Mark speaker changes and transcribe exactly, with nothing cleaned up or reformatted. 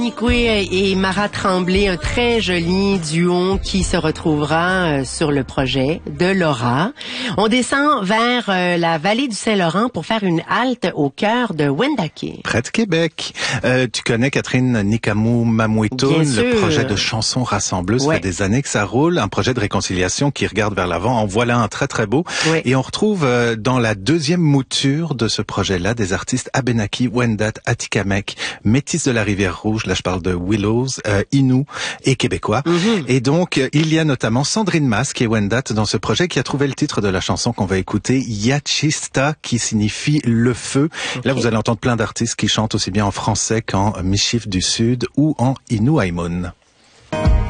Speaker 1: Nikwe et Mara Tremblay, un très joli duo qui se retrouvera sur le projet de Laura. On descend vers la vallée du Saint-Laurent pour faire une halte au cœur de Wendake.
Speaker 2: Près de Québec. Euh, tu connais Catherine Nikamu Mamwetun, le projet de chansons rassembleuses. Ouais. Ça fait des années que ça roule. Un projet de réconciliation qui regarde vers l'avant. En voilà un très très beau. Ouais. Et on retrouve euh, dans la deuxième mouture de ce projet-là des artistes Abenaki, Wendat, Atikamek, Métis de la Rivière-Rouge. Là, je parle de Willows, euh, Innu et Québécois. Mm-hmm. Et donc, il y a notamment Sandrine Mas, qui est Wendat dans ce projet, qui a trouvé le titre de la chanson qu'on va écouter, Yachista, qui signifie le feu. Okay. Là, vous allez entendre plein d'artistes qui chantent aussi bien en français qu'en Michif du Sud ou en Innu Aimon.